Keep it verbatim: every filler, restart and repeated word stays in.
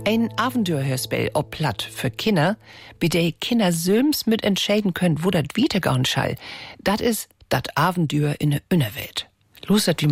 Ein Abenteuerhörspiel ob Platt für Kinder, bei der Kinder söms mit entscheiden können, wo dat weitergehen soll. Dat is dat Abenteuer in der Innerwelt. Los, wie